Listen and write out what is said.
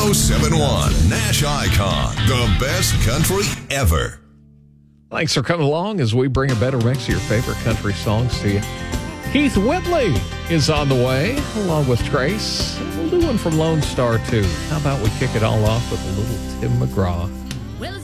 1071 Nash Icon, the best country ever. Thanks for coming along as we bring a better mix of your favorite country songs to you. Keith Whitley is on the way, along with Trace. We'll do one from Lone Star, too. How about we kick it all off with a little Tim McGraw?